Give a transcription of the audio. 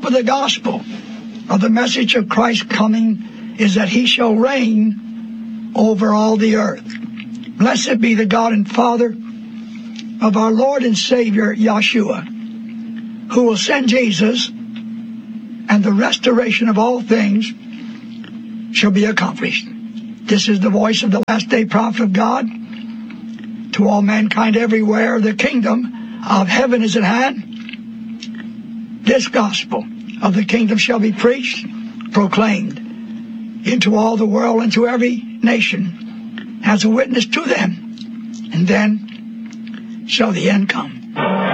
of the gospel of the message of Christ's coming is that he shall reign over all the earth. Blessed be the God and Father of our Lord and Savior, Yeshua, who will send Jesus, and the restoration of all things shall be accomplished. This is the voice of the last day prophet of God to all mankind everywhere. The kingdom of heaven is at hand. This gospel of the kingdom shall be preached, proclaimed into all the world and to every nation as a witness to them. And then shall the end come.